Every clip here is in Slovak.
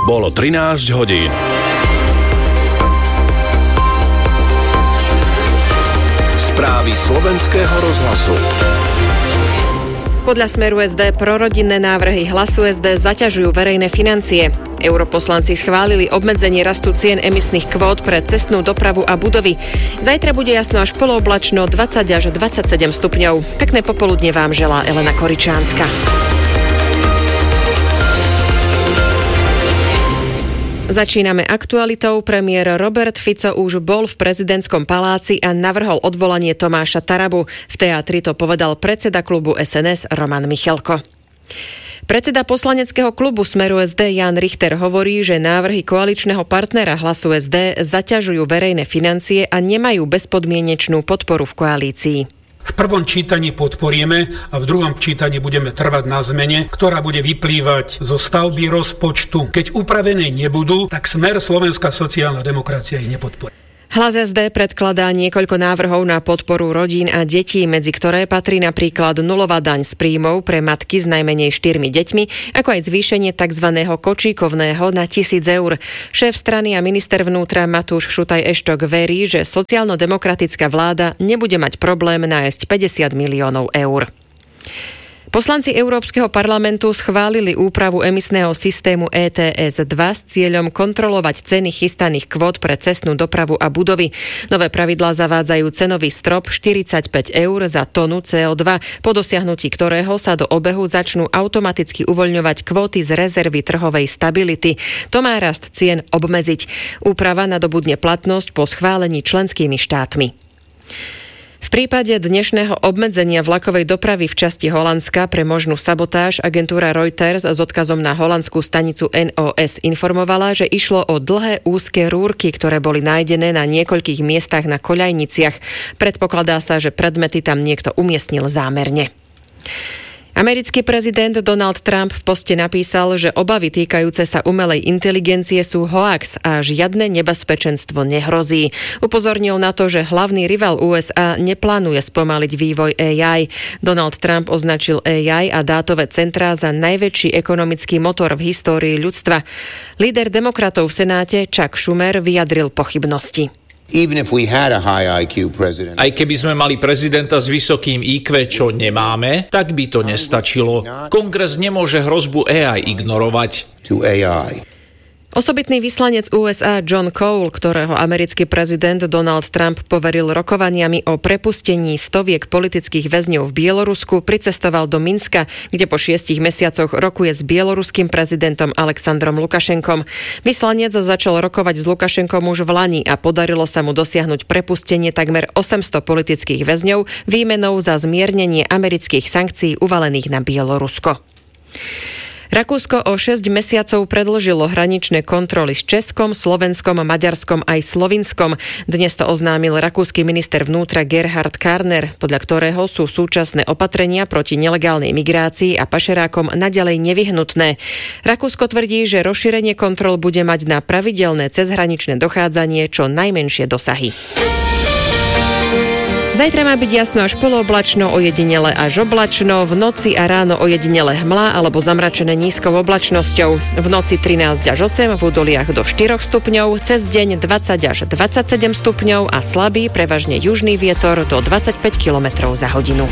Bolo 13 hodín. Správy slovenského rozhlasu. Podľa Smeru SD prorodinné návrhy Hlasu SD zaťažujú verejné financie. Europoslanci schválili obmedzenie rastu cien emisných kvót pre cestnú dopravu a budovy. Zajtra bude jasno až polooblačno 20 až 27 stupňov. Pekné popoludne vám želá Elena Koričánska. Začíname aktualitou. Premiér Robert Fico už bol v prezidentskom paláci a navrhol odvolanie Tomáša Tarabu. V teatri to povedal predseda klubu SNS Roman Michelko. Predseda poslaneckého klubu Smeru SD Jan Richter hovorí, že návrhy koaličného partnera Hlasu SD zaťažujú verejné financie a nemajú bezpodmienečnú podporu v koalícii. V prvom čítaní podporíme a v druhom čítaní budeme trvať na zmene, ktorá bude vyplývať zo stavby rozpočtu. Keď upravené nebudú, tak Smer Slovenská sociálna demokracia ich nepodporí. Hlas SD predkladá niekoľko návrhov na podporu rodín a detí, medzi ktoré patrí napríklad nulová daň z príjmov pre matky s najmenej 4 deťmi, ako aj zvýšenie tzv. Kočíkovného na 1,000 eur. Šéf strany a minister vnútra Matúš Šutaj-Eštok verí, že sociálno-demokratická vláda nebude mať problém nájsť 50 miliónov eur. Poslanci Európskeho parlamentu schválili úpravu emisného systému ETS-2 s cieľom kontrolovať ceny chystaných kvót pre cestnú dopravu a budovy. Nové pravidlá zavádzajú cenový strop 45 eur za tonu CO2, po dosiahnutí ktorého sa do obehu začnú automaticky uvoľňovať kvóty z rezervy trhovej stability. To má rast cien obmedziť. Úprava nadobudne platnosť po schválení členskými štátmi. V prípade dnešného obmedzenia vlakovej dopravy v časti Holandska pre možnú sabotáž agentúra Reuters s odkazom na holandskú stanicu NOS informovala, že išlo o dlhé úzke rúrky, ktoré boli nájdené na niekoľkých miestach na koľajniciach. Predpokladá sa, že predmety tam niekto umiestnil zámerne. Americký prezident Donald Trump v poste napísal, že obavy týkajúce sa umelej inteligencie sú hoax a žiadne nebezpečenstvo nehrozí. Upozornil na to, že hlavný rival USA neplánuje spomaliť vývoj AI. Donald Trump označil AI a dátové centrá za najväčší ekonomický motor v histórii ľudstva. Líder demokratov v Senáte Chuck Schumer vyjadril pochybnosti. Aj keby sme mali prezidenta s vysokým IQ, čo nemáme, tak by to nestačilo. Kongres nemôže hrozbu AI ignorovať. Osobitný vyslanec USA John Cole, ktorého americký prezident Donald Trump poveril rokovaniami o prepustení stoviek politických väzňov v Bielorusku, pricestoval do Minska, kde po 6 mesiacoch rokuje s bieloruským prezidentom Alexandrom Lukašenkom. Vyslanec začal rokovať s Lukašenkom už v lani a podarilo sa mu dosiahnuť prepustenie takmer 800 politických väzňov výmenou za zmiernenie amerických sankcií uvalených na Bielorusko. Rakúsko o 6 mesiacov predĺžilo hraničné kontroly s Českom, Slovenskom, Maďarskom aj Slovinskom. Dnes to oznámil rakúsky minister vnútra Gerhard Karner, podľa ktorého sú súčasné opatrenia proti nelegálnej migrácii a pašerákom naďalej nevyhnutné. Rakúsko tvrdí, že rozšírenie kontrol bude mať na pravidelné cezhraničné dochádzanie čo najmenšie dosahy. Zajtra má byť jasno až polooblačno, ojedinele až oblačno, v noci a ráno ojedinele hmla alebo zamračené nízkou oblačnosťou. V noci 13 až 8, v údoliach do 4 stupňov, cez deň 20 až 27 stupňov a slabý, prevažne južný vietor do 25 km za hodinu.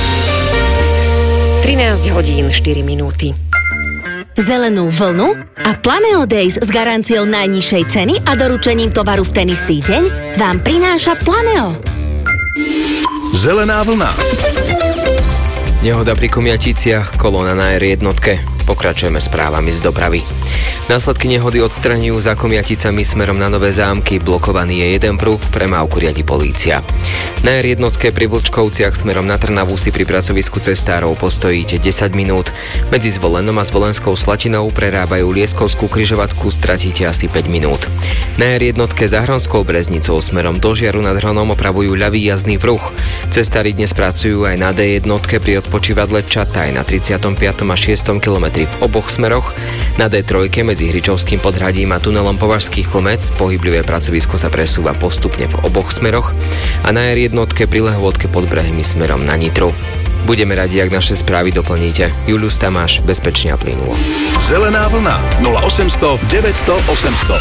13 hodín 4 minúty. Zelenú vlnu a Planeo Days s garanciou najnižšej ceny a doručením tovaru v ten istý deň vám prináša Planeo. Zelená vlna. Nehoda pri Komiaticiach, kolóna na R1. Pokračujeme správami z dopravy. Následky nehody odstraňujú za Komiaticami smerom na Nové Zámky. Blokovaný je jeden pruh, premávku riadi polícia. Na R1 pri Vlčkovciach smerom na Trnavu si pri pracovisku cestárov postojíte 10 minút. Medzi Zvolenom a Zvolenskou Slatinou prerábajú Lieskovskú križovatku, stratíte asi 5 minút. Na R1 za Hronskou Breznicou smerom do Žiaru nad Hronom opravujú ľavý jazdný pruh. Cestári dnes pracujú aj na D1 pri odpočívadle Čataj na 35. a 6. kilometri v oboch smeroch. Na D3 medzi Hričovským podhradím a tunelom Považských Chlmec pohyblivé pracovisko sa presúva postupne v oboch smeroch a na R1 pri Lehôdke pod Brehmi smerom na Nitru. Budeme radi, ak naše správy doplníte. Julius Tamáš, bezpečne a plynulo. Zelená vlna 0800 900 800.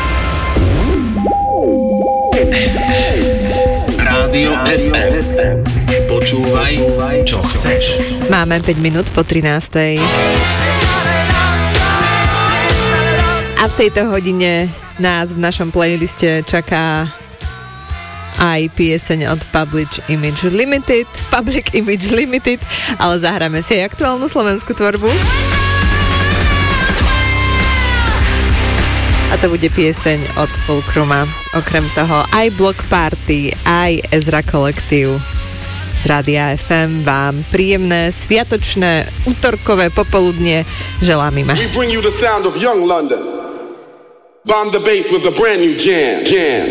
Rádio FM. Počúvaj, čo chceš. Máme 5 minút po 13. A v tejto hodine nás v našom playliste čaká aj pieseň od Public Image Limited, ale zahráme si aj aktuálnu slovenskú tvorbu. A to bude pieseň od Fulcruma. Okrem toho aj Block Party, aj Ezra Collective z Rádia FM vám príjemné, sviatočné, útorkové popoludnie želáme. We bring you the sound of young London. Bomb the bass with a brand new jam.